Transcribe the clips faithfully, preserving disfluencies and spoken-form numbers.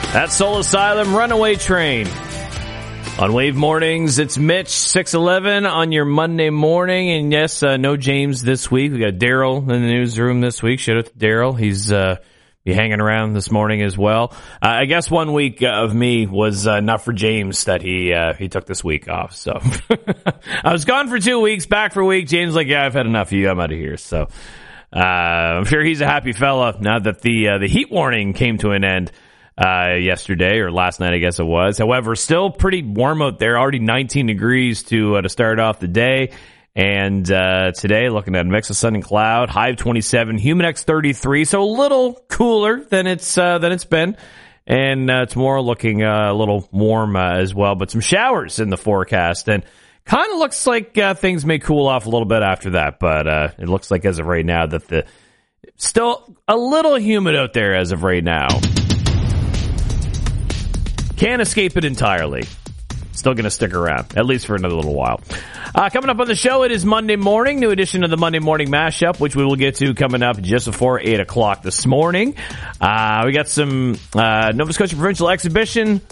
That's Soul Asylum, Runaway Train. On Wave Mornings, it's Mitch, six eleven on your Monday morning. And yes, uh, no James this week. We got Daryl in the newsroom this week. Shout out to Daryl. He's uh, be hanging around this morning as well. Uh, I guess one week of me was uh, enough for James that he uh, he took this week off. So I was gone for two weeks, back for a week. James like, yeah, I've had enough of you. I'm out of here. So uh, I'm sure he's a happy fella now that the uh, the heat warning came to an end. Uh, yesterday or last night, I guess it was. However, still pretty warm out there. Already nineteen degrees to uh, to start off the day. And uh, today, looking at a mix of sun and cloud, high of twenty-seven, Humidex thirty-three, so a little cooler than it's uh, than it's been. And uh, tomorrow, looking uh, a little warm uh, as well, but some showers in the forecast. And kind of looks like uh, things may cool off a little bit after that. But uh, it looks like as of right now that the still a little humid out there as of right now. Can't escape it entirely. Still going to stick around, at least for another little while. Uh, coming up on the show, it is Monday morning, new edition of the Monday Morning Mashup, which we will get to coming up just before eight o'clock this morning. Uh, we got some uh, Nova Scotia Provincial Exhibition,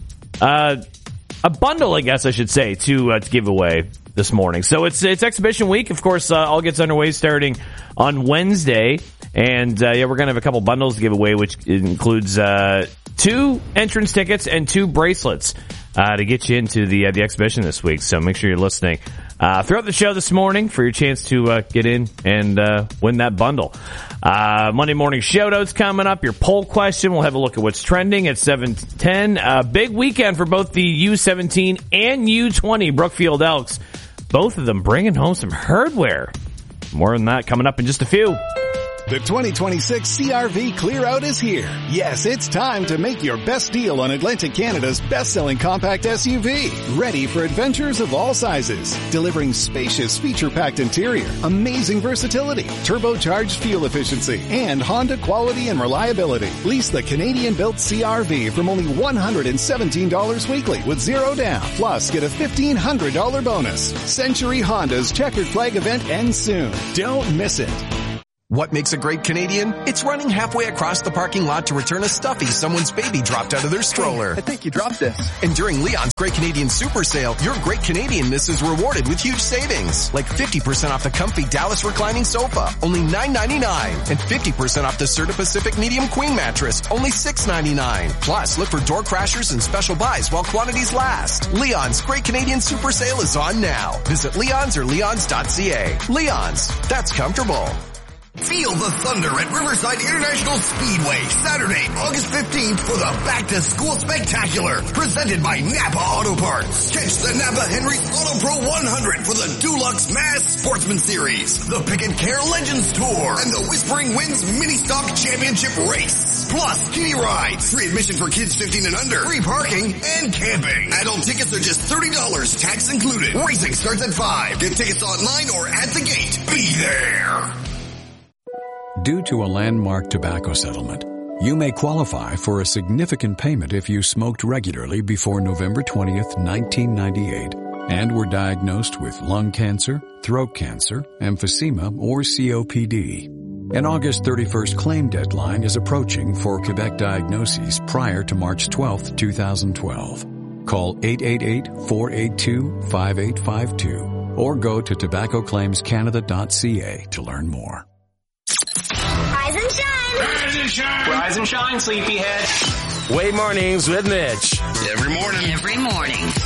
uh, a bundle, I guess I should say, to, uh, to give away this morning. So it's it's Exhibition Week. Of course, uh, all gets underway starting on Wednesday. And, uh, yeah, we're going to have a couple bundles to give away, which includes uh, two entrance tickets and two bracelets uh, to get you into the uh, the exhibition this week. So make sure you're listening uh, throughout the show this morning for your chance to uh, get in and uh, win that bundle. Uh, Monday morning shout-outs coming up. Your poll question. We'll have a look at what's trending at seven ten. Uh, big weekend for both the U seventeen and U twenty Brookfield Elks. Both of them bringing home some hardware. More than that coming up in just a few. The twenty twenty-six C R V Clear Out is here. Yes, it's time to make your best deal on Atlantic Canada's best-selling compact S U V. Ready for adventures of all sizes. Delivering spacious, feature-packed interior, amazing versatility, turbocharged fuel efficiency, and Honda quality and reliability. Lease the Canadian-built C R V from only one hundred seventeen dollars weekly with zero down. Plus, get a fifteen hundred dollars bonus. Century Honda's Checkered Flag event ends soon. Don't miss it. What makes a great Canadian? It's running halfway across the parking lot to return a stuffy someone's baby dropped out of their stroller. Hey, I think you dropped this. And during Leon's Great Canadian Super Sale, your Great Canadianness is rewarded with huge savings. Like fifty percent off the comfy Dallas reclining sofa, only nine ninety-nine. And fifty percent off the Serta Pacific Medium Queen mattress, only six ninety-nine. Plus, look for door crashers and special buys while quantities last. Leon's Great Canadian Super Sale is on now. Visit Leon's or leons dot c a. Leon's, that's comfortable. Feel the thunder at Riverside International Speedway, Saturday, August fifteenth for the Back to School Spectacular, presented by Napa Auto Parts. Catch the Napa Henry's Auto Pro one hundred for the Dulux Mass Sportsman Series, the Pick and Care Legends Tour, and the Whispering Winds Mini Stock Championship Race. Plus, kiddie rides, free admission for kids fifteen and under, free parking, and camping. Adult tickets are just thirty dollars, tax included. Racing starts at five. Get tickets online or at the gate. Be there. Due to a landmark tobacco settlement, you may qualify for a significant payment if you smoked regularly before November twentieth, nineteen ninety-eight, and were diagnosed with lung cancer, throat cancer, emphysema, or C O P D. An August thirty-first claim deadline is approaching for Quebec diagnoses prior to March twelfth, twenty twelve. Call eight eight eight, four eight two, five eight five two or go to tobacco claims canada dot c a to learn more. Rise and shine! Rise and shine! Rise and shine, sleepyhead. Wave Mornings with Mitch. Every morning. Every morning.